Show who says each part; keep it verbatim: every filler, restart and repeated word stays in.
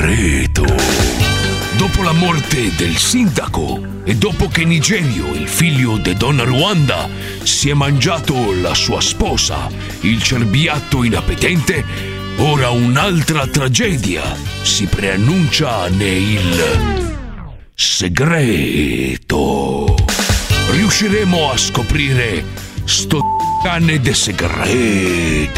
Speaker 1: segreto. Dopo la morte del sindaco e dopo che Nigerio, il figlio di Donna Ruanda, si è mangiato la sua sposa, il cerbiatto inappetente, ora un'altra tragedia si preannuncia nel segreto. Riusciremo a scoprire sto cane de segreto.